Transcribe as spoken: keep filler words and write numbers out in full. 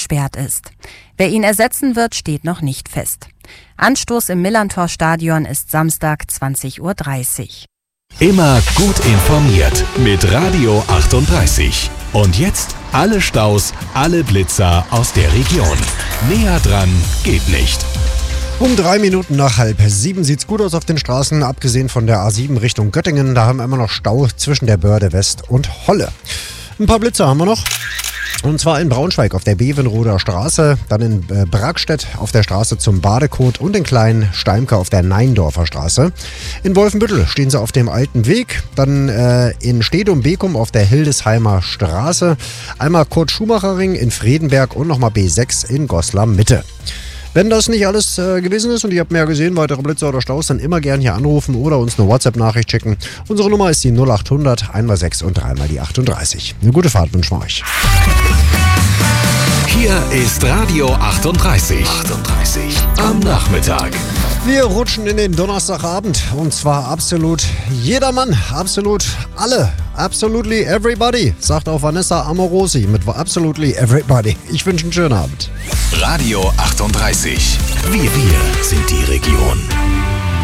gesperrt ist. Wer ihn ersetzen wird, steht noch nicht fest. Anstoß im Millerntor-Stadion ist Samstag zwanzig Uhr dreißig. Immer gut informiert mit Radio achtunddreißig. Und jetzt alle Staus, alle Blitzer aus der Region. Näher dran geht nicht. Um drei Minuten nach halb sieben sieht's gut aus auf den Straßen, abgesehen von der A sieben Richtung Göttingen. Da haben wir immer noch Stau zwischen der Börde West und Holle. Ein paar Blitzer haben wir noch. Und zwar in Braunschweig auf der Bevenroder Straße, dann in äh, Bragstedt auf der Straße zum Badekot und in Klein Steimke auf der Neindorfer Straße. In Wolfenbüttel stehen sie auf dem alten Weg, dann äh, in Stedum-Beckum auf der Hildesheimer Straße, einmal Kurt-Schumacher-Ring in Fredenberg und nochmal B sechs in Goslar Mitte. Wenn das nicht alles äh, gewesen ist und ihr habt mehr gesehen, weitere Blitzer oder Staus, dann immer gern hier anrufen oder uns eine WhatsApp-Nachricht schicken. Unsere Nummer ist die null acht hundert, einmal sechs und dreimal die achtunddreißig. Eine gute Fahrt wünschen wir euch. Hier ist Radio achtunddreißig. achtunddreißig am Nachmittag. Wir rutschen in den Donnerstagabend und zwar absolut jedermann, absolut alle, absolutely everybody, sagt auch Vanessa Amorosi mit absolutely everybody. Ich wünsche einen schönen Abend. Radio achtunddreißig. Wir, wir sind die Region.